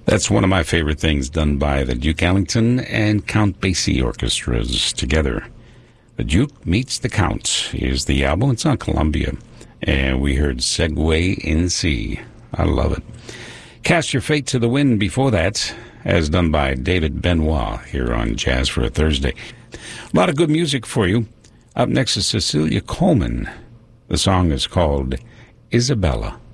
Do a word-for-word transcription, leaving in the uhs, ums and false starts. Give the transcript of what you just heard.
That's one of my favorite things done by the Duke Ellington and Count Basie orchestras together. The Duke Meets the Count is the album. It's on Columbia. And we heard Segway in C. I love it. Cast Your Fate to the Wind before that, as done by David Benoit here on Jazz for a Thursday. A lot of good music for you. Up next is Cecilia Coleman. The song is called Isabella.